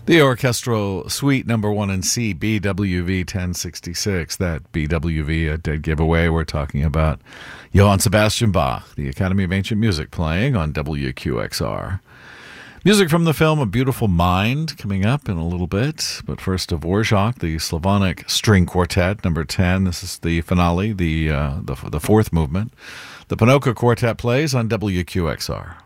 The orchestral suite number 1 in C, BWV 1066. That BWV, a dead giveaway. We're talking about Johann Sebastian Bach, the Academy of Ancient Music, playing on WQXR. Music from the film A Beautiful Mind coming up in a little bit. But first, Dvorak, the Slavonic String Quartet, number 10. This is the finale, the fourth movement. The Ponoka Quartet plays on WQXR.